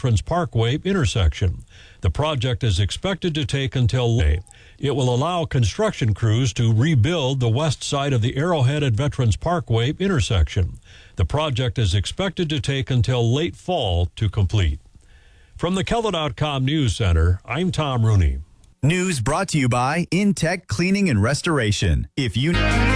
Veterans Parkway intersection. The project is expected to take until May. It will allow construction crews to rebuild the west side of the Arrowhead at Veterans Parkway intersection. The project is expected to take until late fall to complete. From the KELVA.com News Center, I'm Tom Rooney. News brought to you by InTech Cleaning and Restoration. If you